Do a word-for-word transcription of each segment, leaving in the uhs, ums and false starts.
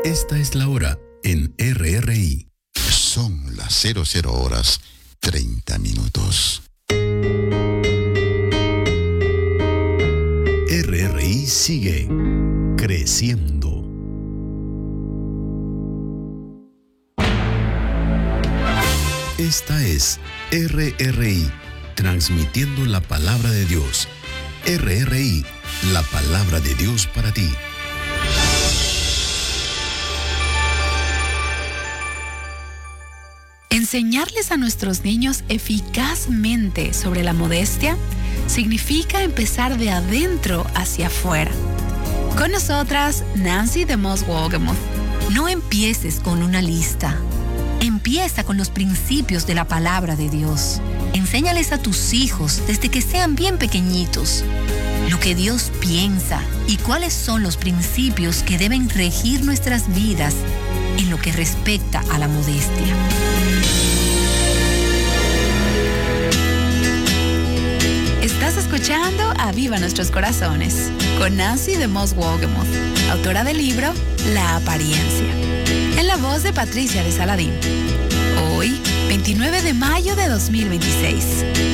Esta es la hora en R R I. Son las cero cero horas treinta minutos. R R I sigue creciendo. Esta es R R I, transmitiendo la palabra de Dios. R R I, la palabra de Dios para ti. Enseñarles a nuestros niños eficazmente sobre la modestia significa empezar de adentro hacia afuera. Con nosotras, Nancy DeMoss Wolgemuth. No empieces con una lista. Empieza con los principios de la palabra de Dios. Enséñales a tus hijos desde que sean bien pequeñitos lo que Dios piensa y cuáles son los principios que deben regir nuestras vidas en lo que respecta a la modestia. Estás escuchando Aviva Nuestros Corazones con Nancy DeMoss Wolgemuth, autora del libro La Apariencia, en la voz de Patricia de Saladín. Hoy, veintinueve de mayo de dos mil veintiséis.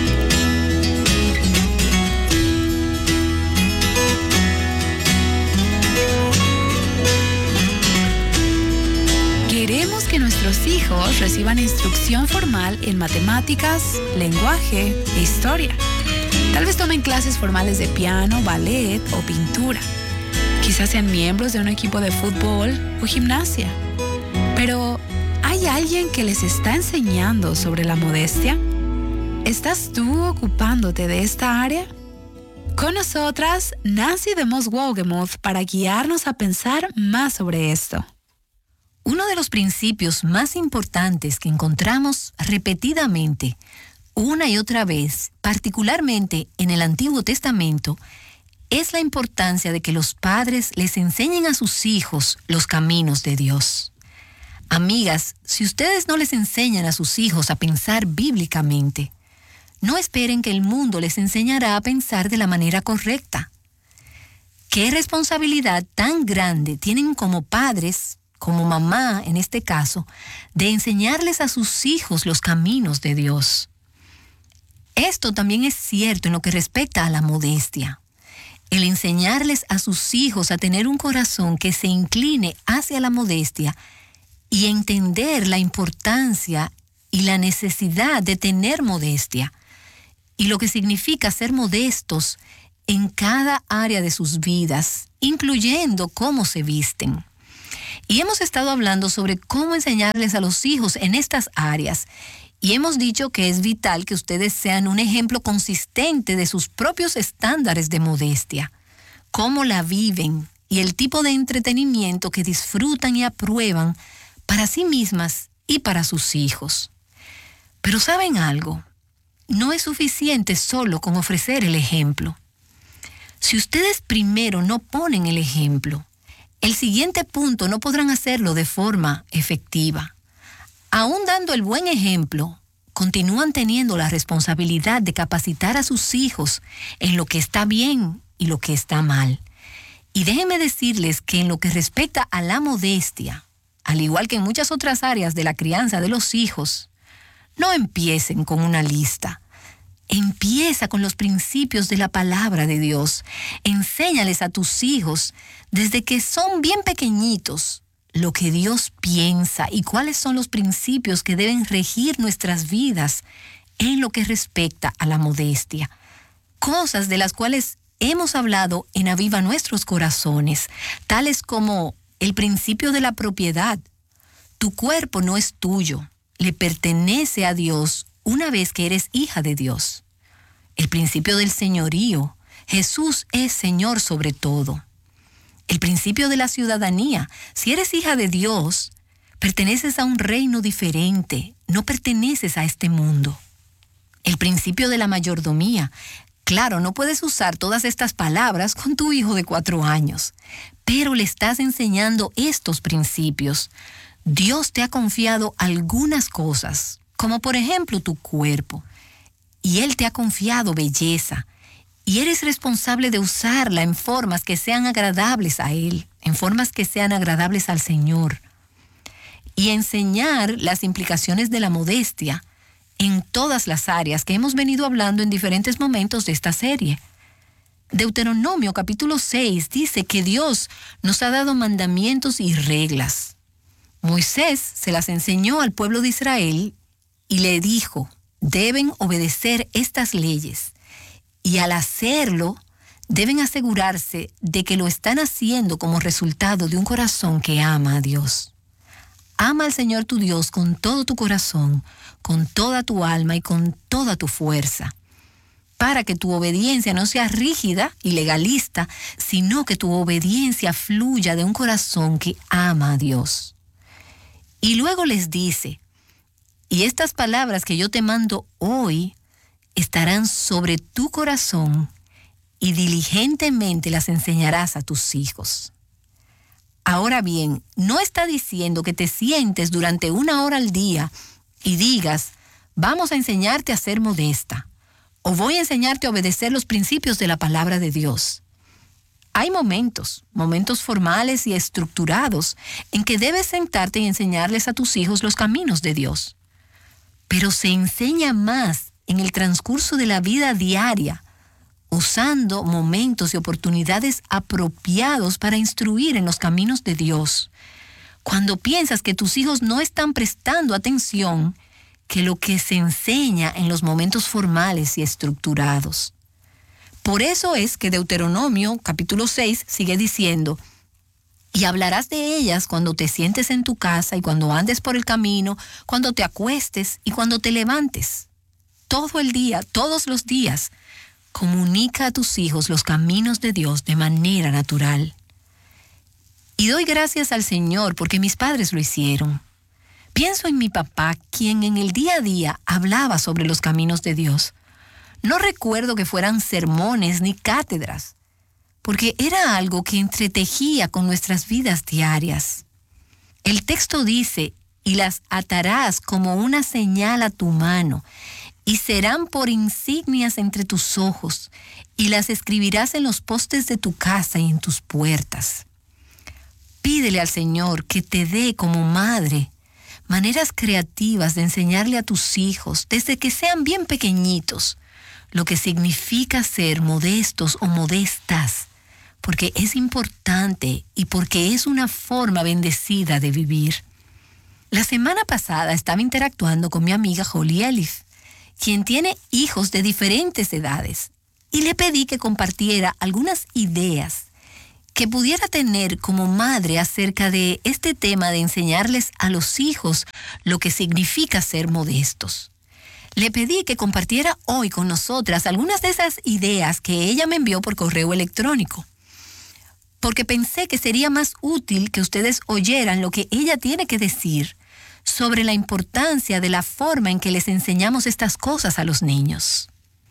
Queremos que nuestros hijos reciban instrucción formal en matemáticas, lenguaje e historia. Tal vez tomen clases formales de piano, ballet o pintura. Quizás sean miembros de un equipo de fútbol o gimnasia. Pero, ¿hay alguien que les está enseñando sobre la modestia? ¿Estás tú ocupándote de esta área? Con nosotras, Nancy DeMoss Wolgemuth, para guiarnos a pensar más sobre esto. Uno de los principios más importantes que encontramos repetidamente, una y otra vez, particularmente en el Antiguo Testamento, es la importancia de que los padres les enseñen a sus hijos los caminos de Dios. Amigas, si ustedes no les enseñan a sus hijos a pensar bíblicamente, no esperen que el mundo les enseñará a pensar de la manera correcta. ¿Qué responsabilidad tan grande tienen como padres, como mamá en este caso, de enseñarles a sus hijos los caminos de Dios? Esto también es cierto en lo que respecta a la modestia. El enseñarles a sus hijos a tener un corazón que se incline hacia la modestia y entender la importancia y la necesidad de tener modestia y lo que significa ser modestos en cada área de sus vidas, incluyendo cómo se visten. Y hemos estado hablando sobre cómo enseñarles a los hijos en estas áreas. Y hemos dicho que es vital que ustedes sean un ejemplo consistente de sus propios estándares de modestia, cómo la viven y el tipo de entretenimiento que disfrutan y aprueban para sí mismas y para sus hijos. Pero ¿saben algo? No es suficiente solo con ofrecer el ejemplo. Si ustedes primero no ponen el ejemplo, el siguiente punto no podrán hacerlo de forma efectiva. Aún dando el buen ejemplo, continúan teniendo la responsabilidad de capacitar a sus hijos en lo que está bien y lo que está mal. Y déjenme decirles que en lo que respecta a la modestia, al igual que en muchas otras áreas de la crianza de los hijos, no empiecen con una lista. Empieza con los principios de la palabra de Dios. Enséñales a tus hijos desde que son bien pequeñitos lo que Dios piensa y cuáles son los principios que deben regir nuestras vidas en lo que respecta a la modestia. Cosas de las cuales hemos hablado en Aviva Nuestros Corazones, tales como el principio de la propiedad. Tu cuerpo no es tuyo, le pertenece a Dios una vez que eres hija de Dios. El principio del señorío. Jesús es Señor sobre todo. El principio de la ciudadanía. Si eres hija de Dios, perteneces a un reino diferente, no perteneces a este mundo. El principio de la mayordomía. Claro, no puedes usar todas estas palabras con tu hijo de cuatro años, pero le estás enseñando estos principios. Dios te ha confiado algunas cosas, como por ejemplo tu cuerpo, y Él te ha confiado belleza, y eres responsable de usarla en formas que sean agradables a Él. en formas que sean agradables al Señor, y enseñar las implicaciones de la modestia en todas las áreas que hemos venido hablando en diferentes momentos de esta serie. Deuteronomio capítulo seis dice que Dios nos ha dado mandamientos y reglas. Moisés se las enseñó al pueblo de Israel y le dijo, deben obedecer estas leyes, y al hacerlo, deben asegurarse de que lo están haciendo como resultado de un corazón que ama a Dios. Ama al Señor tu Dios con todo tu corazón, con toda tu alma y con toda tu fuerza, para que tu obediencia no sea rígida y legalista, sino que tu obediencia fluya de un corazón que ama a Dios. Y luego les dice, y estas palabras que yo te mando hoy estarán sobre tu corazón y diligentemente las enseñarás a tus hijos. Ahora bien, no está diciendo que te sientes durante una hora al día y digas, vamos a enseñarte a ser modesta, o voy a enseñarte a obedecer los principios de la palabra de Dios. Hay momentos, momentos formales y estructurados, en que debes sentarte y enseñarles a tus hijos los caminos de Dios. Pero se enseña más en el transcurso de la vida diaria, usando momentos y oportunidades apropiados para instruir en los caminos de Dios. Cuando piensas que tus hijos no están prestando atención, que lo que se enseña en los momentos formales y estructurados. Por eso es que Deuteronomio capítulo seis sigue diciendo, y hablarás de ellas cuando te sientes en tu casa y cuando andes por el camino, cuando te acuestes y cuando te levantes. Todo el día, todos los días, comunica a tus hijos los caminos de Dios de manera natural. Y doy gracias al Señor porque mis padres lo hicieron. Pienso en mi papá, quien en el día a día hablaba sobre los caminos de Dios. No recuerdo que fueran sermones ni cátedras, porque era algo que entretejía con nuestras vidas diarias. El texto dice, y las atarás como una señal a tu mano, y serán por insignias entre tus ojos, y las escribirás en los postes de tu casa y en tus puertas. Pídele al Señor que te dé como madre maneras creativas de enseñarle a tus hijos, desde que sean bien pequeñitos, lo que significa ser modestos o modestas, porque es importante y porque es una forma bendecida de vivir. La semana pasada estaba interactuando con mi amiga Holly Elif, quien tiene hijos de diferentes edades, y le pedí que compartiera algunas ideas que pudiera tener como madre acerca de este tema de enseñarles a los hijos lo que significa ser modestos. Le pedí que compartiera hoy con nosotras algunas de esas ideas que ella me envió por correo electrónico, porque pensé que sería más útil que ustedes oyeran lo que ella tiene que decir sobre la importancia de la forma en que les enseñamos estas cosas a los niños.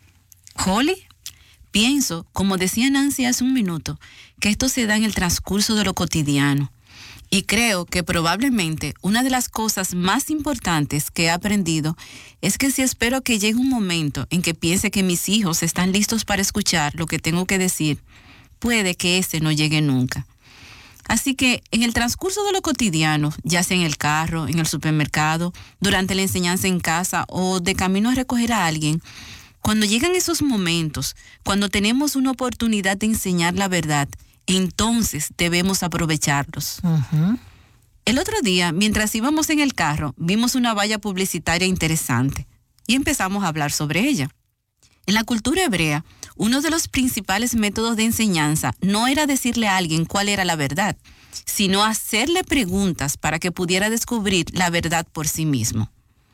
¿Holly? Pienso, como decía Nancy hace un minuto, que esto se da en el transcurso de lo cotidiano. Y creo que probablemente una de las cosas más importantes que he aprendido es que si espero que llegue un momento en que piense que mis hijos están listos para escuchar lo que tengo que decir, puede que ese no llegue nunca. Así que en el transcurso de lo cotidiano, ya sea en el carro, en el supermercado, durante la enseñanza en casa o de camino a recoger a alguien, cuando llegan esos momentos, cuando tenemos una oportunidad de enseñar la verdad, entonces debemos aprovecharlos. Uh-huh. El otro día, mientras íbamos en el carro, vimos una valla publicitaria interesante y empezamos a hablar sobre ella. En la cultura hebrea, uno de los principales métodos de enseñanza no era decirle a alguien cuál era la verdad, sino hacerle preguntas para que pudiera descubrir la verdad por sí mismo.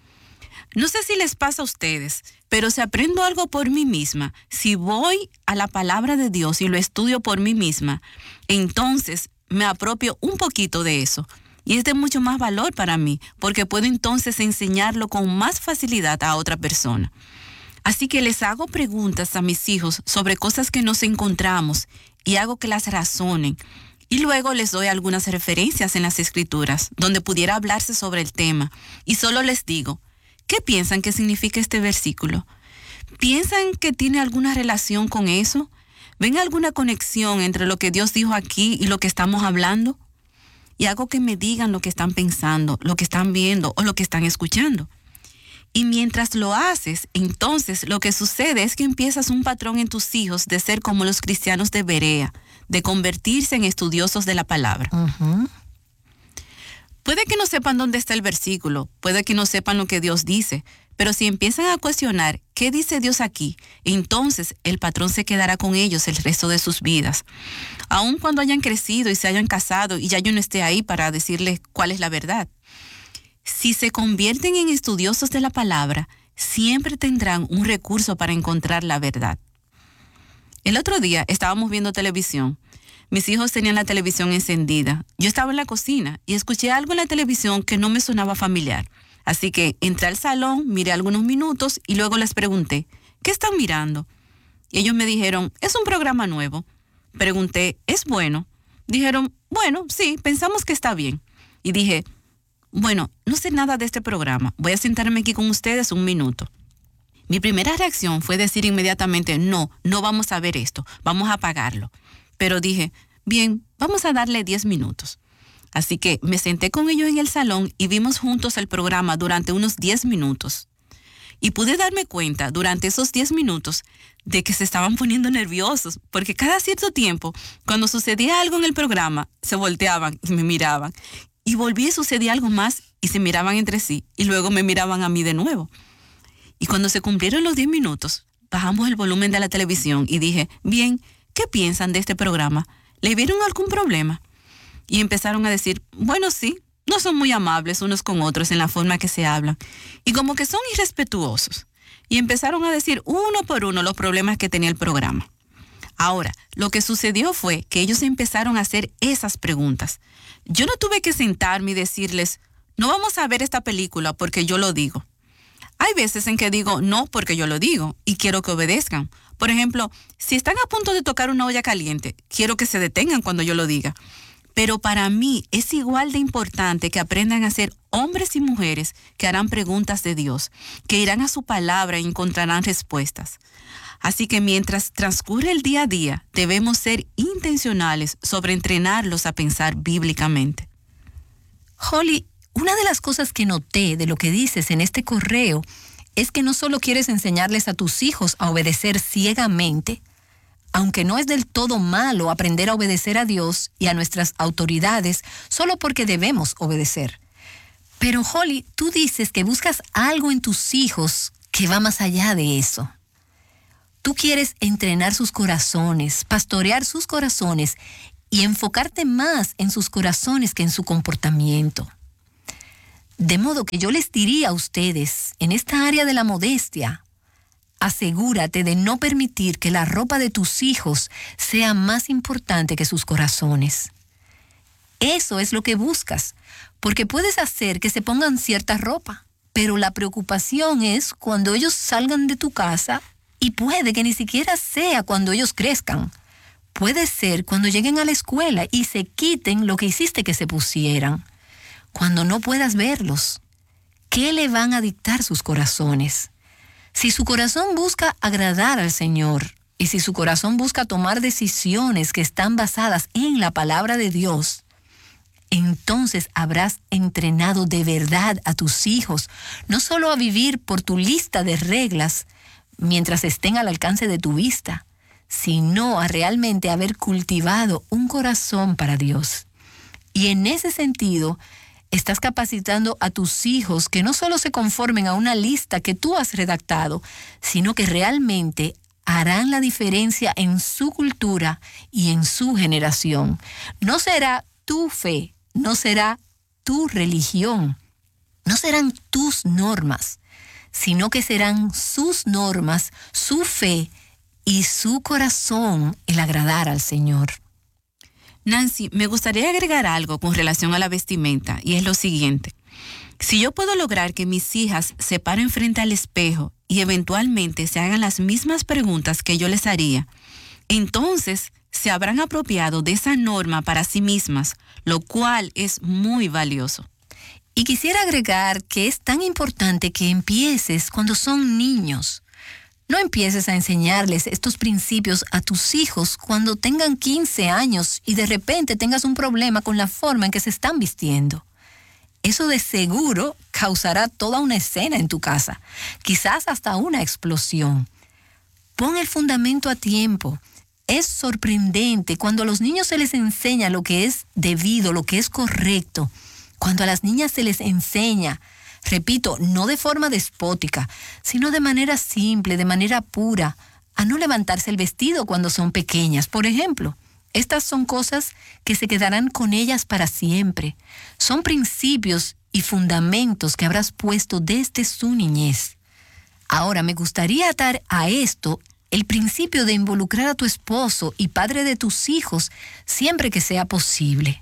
No sé si les pasa a ustedes, pero si aprendo algo por mí misma, si voy a la palabra de Dios y lo estudio por mí misma, entonces me apropio un poquito de eso. Y es de mucho más valor para mí, porque puedo entonces enseñarlo con más facilidad a otra persona. Así que les hago preguntas a mis hijos sobre cosas que nos encontramos y hago que las razonen. Y luego les doy algunas referencias en las Escrituras, donde pudiera hablarse sobre el tema. Y solo les digo, ¿qué piensan que significa este versículo? ¿Piensan que tiene alguna relación con eso? ¿Ven alguna conexión entre lo que Dios dijo aquí y lo que estamos hablando? Y hago que me digan lo que están pensando, lo que están viendo o lo que están escuchando. Y mientras lo haces, entonces lo que sucede es que empiezas un patrón en tus hijos de ser como los cristianos de Berea, de convertirse en estudiosos de la palabra. Uh-huh. Puede que no sepan dónde está el versículo, puede que no sepan lo que Dios dice, pero si empiezan a cuestionar qué dice Dios aquí, entonces el patrón se quedará con ellos el resto de sus vidas. Aun cuando hayan crecido y se hayan casado y ya yo no esté ahí para decirles cuál es la verdad. Si se convierten en estudiosos de la palabra, siempre tendrán un recurso para encontrar la verdad. El otro día estábamos viendo televisión. Mis hijos tenían la televisión encendida. Yo estaba en la cocina y escuché algo en la televisión que no me sonaba familiar. Así que entré al salón, miré algunos minutos y luego les pregunté, ¿qué están mirando? Y ellos me dijeron, es un programa nuevo. Pregunté, ¿es bueno? Dijeron, bueno, sí, pensamos que está bien. Y dije, bueno, no sé nada de este programa. Voy a sentarme aquí con ustedes un minuto. Mi primera reacción fue decir inmediatamente, no, no vamos a ver esto, vamos a apagarlo. Pero dije, bien, vamos a darle diez minutos. Así que me senté con ellos en el salón y vimos juntos el programa durante unos diez minutos. Y pude darme cuenta durante esos diez minutos de que se estaban poniendo nerviosos, porque cada cierto tiempo, cuando sucedía algo en el programa, se volteaban y me miraban. Y volvía y sucedía algo más y se miraban entre sí y luego me miraban a mí de nuevo. Y cuando se cumplieron los diez minutos, bajamos el volumen de la televisión y dije, bien, ¿qué piensan de este programa? ¿Le vieron algún problema? Y empezaron a decir, bueno, sí, no son muy amables unos con otros en la forma que se hablan. Y como que son irrespetuosos. Y empezaron a decir uno por uno los problemas que tenía el programa. Ahora, lo que sucedió fue que ellos empezaron a hacer esas preguntas. Yo no tuve que sentarme y decirles, no vamos a ver esta película porque yo lo digo. Hay veces en que digo no porque yo lo digo y quiero que obedezcan. Por ejemplo, si están a punto de tocar una olla caliente, quiero que se detengan cuando yo lo diga. Pero para mí es igual de importante que aprendan a ser hombres y mujeres que harán preguntas de Dios, que irán a su palabra y encontrarán respuestas. Así que mientras transcurre el día a día, debemos ser intencionales sobre entrenarlos a pensar bíblicamente. Holly, una de las cosas que noté de lo que dices en este correo es que no solo quieres enseñarles a tus hijos a obedecer ciegamente, aunque no es del todo malo aprender a obedecer a Dios y a nuestras autoridades solo porque debemos obedecer. Pero Holly, tú dices que buscas algo en tus hijos que va más allá de eso. Tú quieres entrenar sus corazones, pastorear sus corazones y enfocarte más en sus corazones que en su comportamiento. De modo que yo les diría a ustedes, en esta área de la modestia, asegúrate de no permitir que la ropa de tus hijos sea más importante que sus corazones. Eso es lo que buscas, porque puedes hacer que se pongan cierta ropa, pero la preocupación es cuando ellos salgan de tu casa y puede que ni siquiera sea cuando ellos crezcan. Puede ser cuando lleguen a la escuela y se quiten lo que hiciste que se pusieran. Cuando no puedas verlos, ¿qué le van a dictar sus corazones? Si su corazón busca agradar al Señor y si su corazón busca tomar decisiones que están basadas en la palabra de Dios, entonces habrás entrenado de verdad a tus hijos, no solo a vivir por tu lista de reglas mientras estén al alcance de tu vista, sino a realmente haber cultivado un corazón para Dios. Y en ese sentido, estás capacitando a tus hijos que no solo se conformen a una lista que tú has redactado, sino que realmente harán la diferencia en su cultura y en su generación. No será tu fe, no será tu religión, no serán tus normas, sino que serán sus normas, su fe y su corazón el agradar al Señor. Nancy, me gustaría agregar algo con relación a la vestimenta, y es lo siguiente. Si yo puedo lograr que mis hijas se paren frente al espejo y eventualmente se hagan las mismas preguntas que yo les haría, entonces se habrán apropiado de esa norma para sí mismas, lo cual es muy valioso. Y quisiera agregar que es tan importante que empieces cuando son niños. No empieces a enseñarles estos principios a tus hijos cuando tengan quince años y de repente tengas un problema con la forma en que se están vistiendo. Eso de seguro causará toda una escena en tu casa, quizás hasta una explosión. Pon el fundamento a tiempo. Es sorprendente cuando a los niños se les enseña lo que es debido, lo que es correcto. Cuando a las niñas se les enseña, repito, no de forma despótica, sino de manera simple, de manera pura, a no levantarse el vestido cuando son pequeñas, por ejemplo. Estas son cosas que se quedarán con ellas para siempre. Son principios y fundamentos que habrás puesto desde su niñez. Ahora, me gustaría atar a esto el principio de involucrar a tu esposo y padre de tus hijos siempre que sea posible.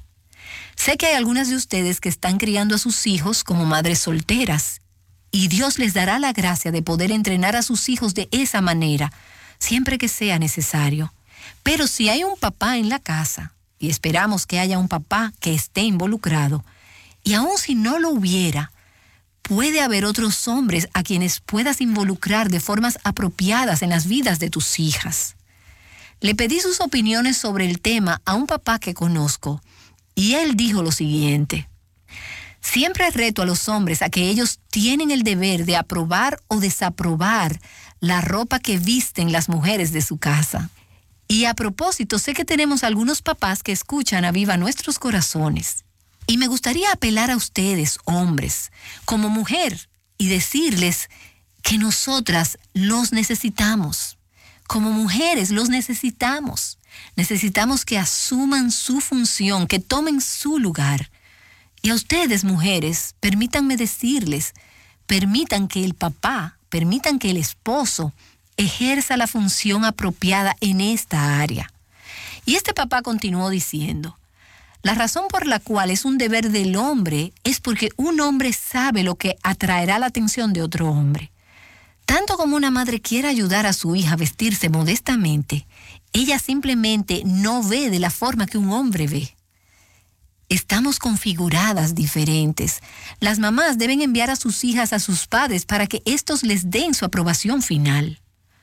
Sé que hay algunas de ustedes que están criando a sus hijos como madres solteras, y Dios les dará la gracia de poder entrenar a sus hijos de esa manera, siempre que sea necesario. Pero si hay un papá en la casa, y esperamos que haya un papá que esté involucrado, y aun si no lo hubiera, puede haber otros hombres a quienes puedas involucrar de formas apropiadas en las vidas de tus hijas. Le pedí sus opiniones sobre el tema a un papá que conozco, y él dijo lo siguiente: siempre reto a los hombres a que ellos tienen el deber de aprobar o desaprobar la ropa que visten las mujeres de su casa. Y a propósito, sé que tenemos algunos papás que escuchan a viva nuestros corazones. Y me gustaría apelar a ustedes, hombres, como mujer, y decirles que nosotras los necesitamos. Como mujeres los necesitamos. Necesitamos que asuman su función, que tomen su lugar. Y a ustedes, mujeres, permítanme decirles, permitan que el papá, permitan que el esposo ejerza la función apropiada en esta área. Y este papá continuó diciendo: la razón por la cual es un deber del hombre es porque un hombre sabe lo que atraerá la atención de otro hombre. Tanto como una madre quiere ayudar a su hija a vestirse modestamente, ella simplemente no ve de la forma que un hombre ve. Estamos configuradas diferentes. Las mamás deben enviar a sus hijas a sus padres para que éstos les den su aprobación final.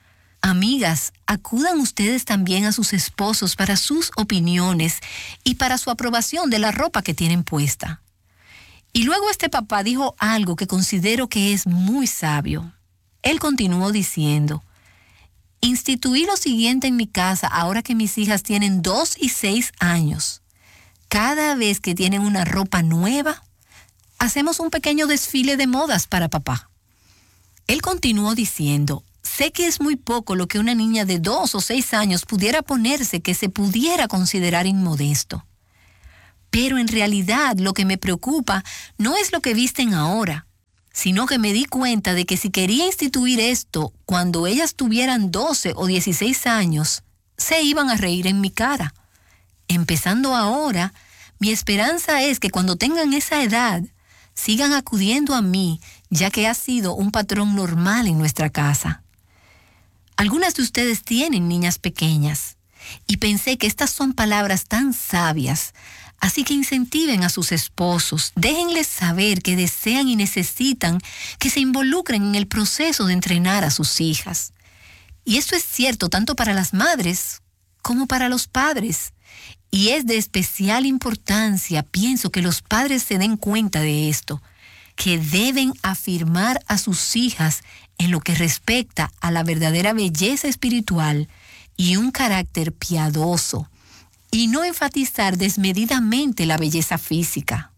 Amigas, acudan ustedes también a sus esposos para sus opiniones y para su aprobación de la ropa que tienen puesta. Y luego este papá dijo algo que considero que es muy sabio. Él continuó diciendo: instituí lo siguiente en mi casa ahora que mis hijas tienen dos y seis años. Cada vez que tienen una ropa nueva, hacemos un pequeño desfile de modas para papá. Él continuó diciendo: sé que es muy poco lo que una niña de dos o seis años pudiera ponerse que se pudiera considerar inmodesto. Pero en realidad lo que me preocupa no es lo que visten ahora, sino que me di cuenta de que si quería instituir esto cuando ellas tuvieran doce o dieciséis años, se iban a reír en mi cara. Empezando ahora, mi esperanza es que cuando tengan esa edad, sigan acudiendo a mí, ya que ha sido un patrón normal en nuestra casa. Algunas de ustedes tienen niñas pequeñas, y pensé que estas son palabras tan sabias, así que incentiven a sus esposos, déjenles saber que desean y necesitan que se involucren en el proceso de entrenar a sus hijas. Y esto es cierto tanto para las madres como para los padres. Y es de especial importancia, pienso, que los padres se den cuenta de esto, que deben afirmar a sus hijas en lo que respecta a la verdadera belleza espiritual y un carácter piadoso, y no enfatizar desmedidamente la belleza física.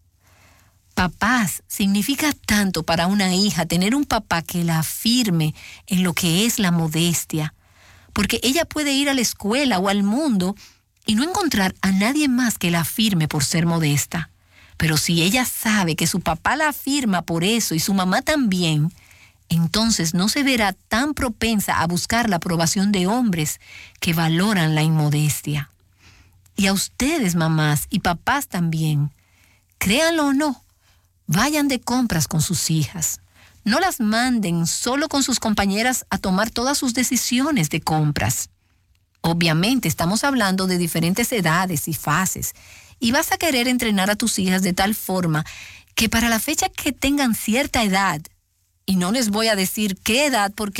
Papás, significa tanto para una hija tener un papá que la afirme en lo que es la modestia, porque ella puede ir a la escuela o al mundo y no encontrar a nadie más que la afirme por ser modesta. Pero si ella sabe que su papá la afirma por eso y su mamá también, entonces no se verá tan propensa a buscar la aprobación de hombres que valoran la inmodestia. Y a ustedes, mamás y papás también, créanlo o no, vayan de compras con sus hijas. No las manden solo con sus compañeras a tomar todas sus decisiones de compras. Obviamente estamos hablando de diferentes edades y fases, y vas a querer entrenar a tus hijas de tal forma que para la fecha que tengan cierta edad, y no les voy a decir qué edad porque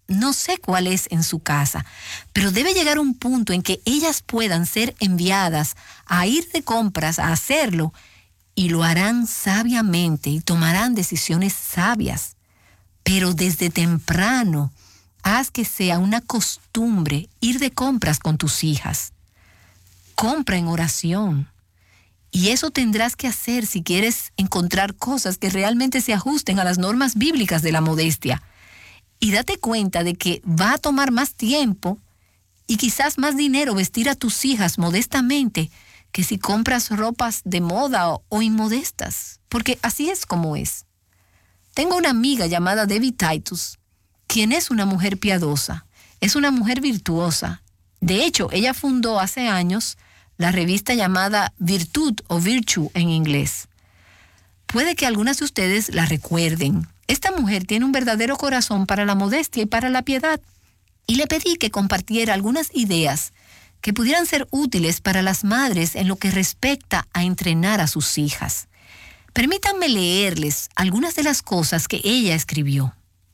no sé cuál es en su casa, pero debe llegar un punto en que ellas puedan ser enviadas a ir de compras, a hacerlo, y lo harán sabiamente y tomarán decisiones sabias. Pero desde temprano, haz que sea una costumbre ir de compras con tus hijas. Compra en oración. Y eso tendrás que hacer si quieres encontrar cosas que realmente se ajusten a las normas bíblicas de la modestia. Y date cuenta de que va a tomar más tiempo y quizás más dinero vestir a tus hijas modestamente que si compras ropas de moda o, o inmodestas, porque así es como es. Tengo una amiga llamada Debbie Titus, quien es una mujer piadosa, es una mujer virtuosa. De hecho, ella fundó hace años la revista llamada Virtud o Virtue en inglés. Puede que algunas de ustedes la recuerden. Esta mujer tiene un verdadero corazón para la modestia y para la piedad. Y le pedí que compartiera algunas ideas que pudieran ser útiles para las madres en lo que respecta a entrenar a sus hijas. Permítanme leerles algunas de las cosas que ella escribió.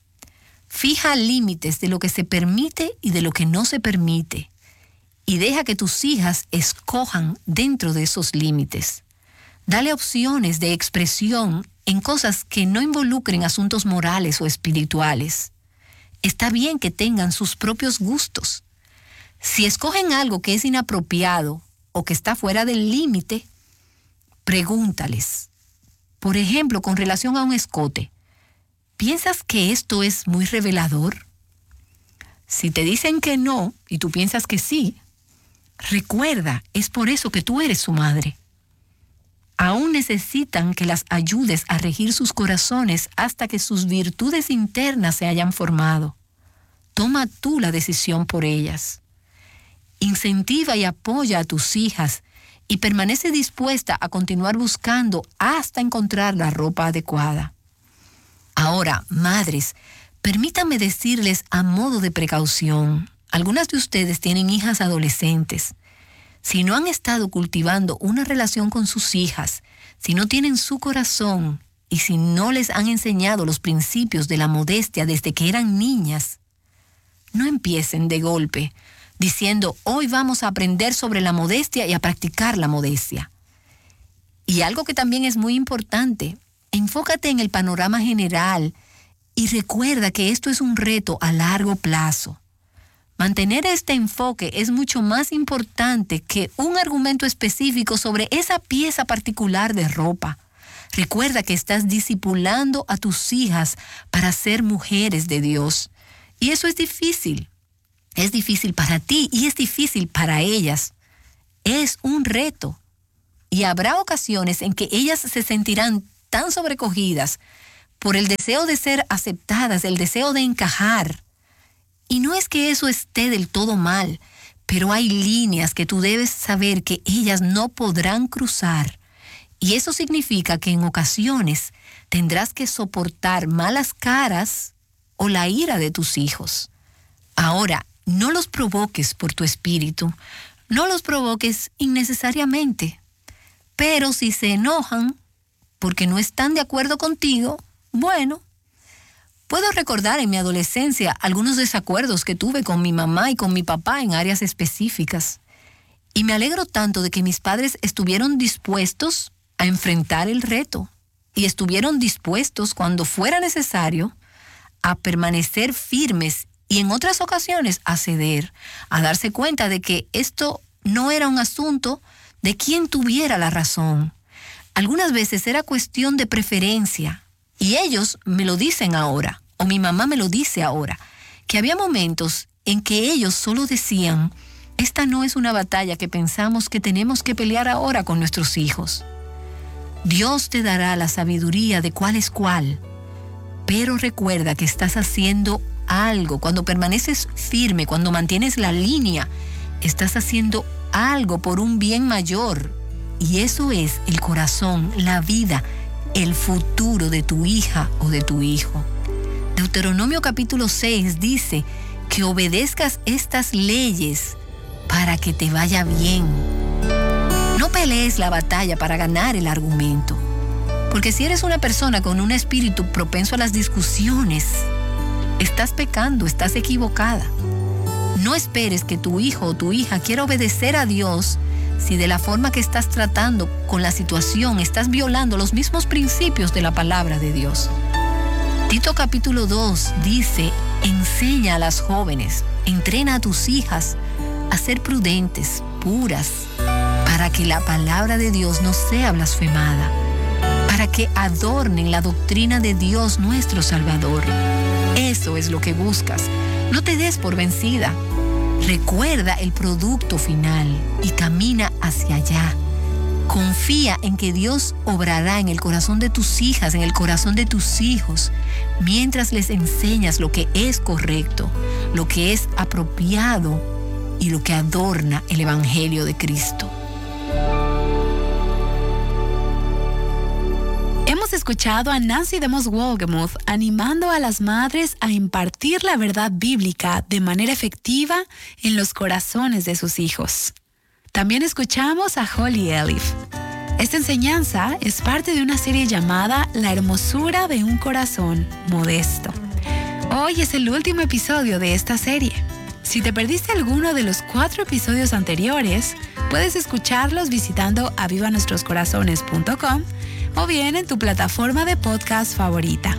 Fija límites de lo que se permite y de lo que no se permite. Y deja que tus hijas escojan dentro de esos límites. Dale opciones de expresión en cosas que no involucren asuntos morales o espirituales. Está bien que tengan sus propios gustos. Si escogen algo que es inapropiado o que está fuera del límite, pregúntales. Por ejemplo, con relación a un escote, ¿piensas que esto es muy revelador? Si te dicen que no y tú piensas que sí, recuerda, es por eso que tú eres su madre. Aún necesitan que las ayudes a regir sus corazones hasta que sus virtudes internas se hayan formado. Toma tú la decisión por ellas. Incentiva y apoya a tus hijas y permanece dispuesta a continuar buscando hasta encontrar la ropa adecuada. Ahora, madres, permítanme decirles a modo de precaución. Algunas de ustedes tienen hijas adolescentes. Si no han estado cultivando una relación con sus hijas, si no tienen su corazón y si no les han enseñado los principios de la modestia desde que eran niñas, no empiecen de golpe diciendo, hoy vamos a aprender sobre la modestia y a practicar la modestia. Y algo que también es muy importante, enfócate en el panorama general y recuerda que esto es un reto a largo plazo. Mantener este enfoque es mucho más importante que un argumento específico sobre esa pieza particular de ropa. Recuerda que estás discipulando a tus hijas para ser mujeres de Dios. Y eso es difícil. Es difícil para ti y es difícil para ellas. Es un reto. Y habrá ocasiones en que ellas se sentirán tan sobrecogidas por el deseo de ser aceptadas, el deseo de encajar. Y no es que eso esté del todo mal, pero hay líneas que tú debes saber que ellas no podrán cruzar. Y eso significa que en ocasiones tendrás que soportar malas caras o la ira de tus hijos. Ahora, no los provoques por tu espíritu, no los provoques innecesariamente. Pero si se enojan porque no están de acuerdo contigo, bueno, puedo recordar en mi adolescencia algunos desacuerdos que tuve con mi mamá y con mi papá en áreas específicas. Y me alegro tanto de que mis padres estuvieron dispuestos a enfrentar el reto y estuvieron dispuestos, cuando fuera necesario, a permanecer firmes y en otras ocasiones a ceder, a darse cuenta de que esto no era un asunto de quién tuviera la razón. Algunas veces era cuestión de preferencia. Y ellos me lo dicen ahora, o mi mamá me lo dice ahora, que había momentos en que ellos solo decían, esta no es una batalla que pensamos que tenemos que pelear ahora con nuestros hijos. Dios te dará la sabiduría de cuál es cuál, pero recuerda que estás haciendo algo. Cuando permaneces firme, cuando mantienes la línea, estás haciendo algo por un bien mayor. Y eso es el corazón, la vida, el futuro de tu hija o de tu hijo. Deuteronomio capítulo seis dice que obedezcas estas leyes para que te vaya bien. No pelees la batalla para ganar el argumento, porque si eres una persona con un espíritu propenso a las discusiones, Estás pecando, estás equivocada. No esperes que tu hijo o tu hija quiera obedecer a Dios si de la forma que estás tratando con la situación estás violando los mismos principios de la palabra de Dios. Tito capítulo dos dice: enseña a las jóvenes, entrena a tus hijas a ser prudentes, puras, para que la palabra de Dios no sea blasfemada, para que adornen la doctrina de Dios nuestro Salvador. Eso es lo que buscas. No te des por vencida. Recuerda el producto final y camina hacia allá. Confía en que Dios obrará en el corazón de tus hijas, en el corazón de tus hijos, mientras les enseñas lo que es correcto, lo que es apropiado y lo que adorna el Evangelio de Cristo. Hemos escuchado a Nancy DeMoss Wolgemuth animando a las madres a impartir la verdad bíblica de manera efectiva en los corazones de sus hijos. También escuchamos a Holly Elif. Esta enseñanza es parte de una serie llamada La hermosura de un corazón modesto. Hoy es el último episodio de esta serie. Si te perdiste alguno de los cuatro episodios anteriores, puedes escucharlos visitando aviva nuestros corazones punto com o bien en tu plataforma de podcast favorita.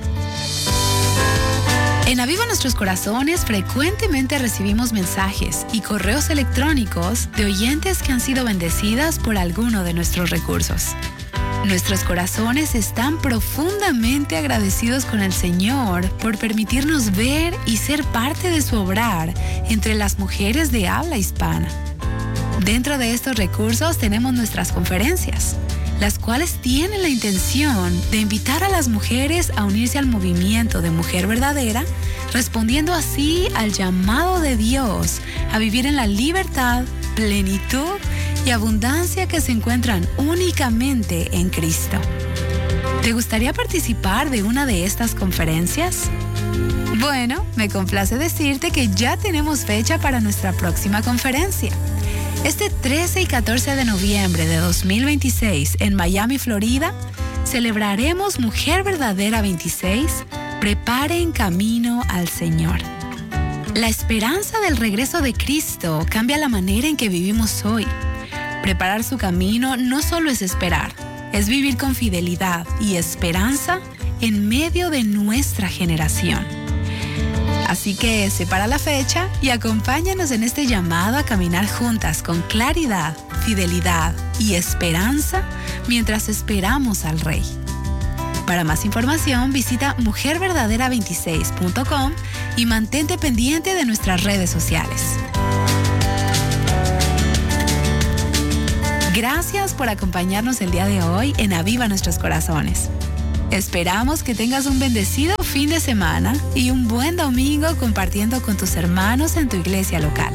En Aviva Nuestros Corazones frecuentemente recibimos mensajes y correos electrónicos de oyentes que han sido bendecidas por alguno de nuestros recursos. Nuestros corazones están profundamente agradecidos con el Señor por permitirnos ver y ser parte de su obrar entre las mujeres de habla hispana. Dentro de estos recursos tenemos nuestras conferencias, las cuales tienen la intención de invitar a las mujeres a unirse al movimiento de Mujer Verdadera, respondiendo así al llamado de Dios a vivir en la libertad, plenitud y abundancia que se encuentran únicamente en Cristo. ¿Te gustaría participar de una de estas conferencias? Bueno, me complace decirte que ya tenemos fecha para nuestra próxima conferencia. Este trece y catorce de noviembre de dos mil veintiséis en Miami, Florida, celebraremos Mujer Verdadera veintiséis, Prepare en camino al Señor. La esperanza del regreso de Cristo cambia la manera en que vivimos hoy. Preparar su camino no solo es esperar, es vivir con fidelidad y esperanza en medio de nuestra generación. Así que separa la fecha y acompáñanos en este llamado a caminar juntas con claridad, fidelidad y esperanza mientras esperamos al Rey. Para más información visita mujer verdadera veintiséis punto com y mantente pendiente de nuestras redes sociales. Gracias por acompañarnos el día de hoy en Aviva Nuestros Corazones. Esperamos que tengas un bendecido fin de semana y un buen domingo compartiendo con tus hermanos en tu iglesia local.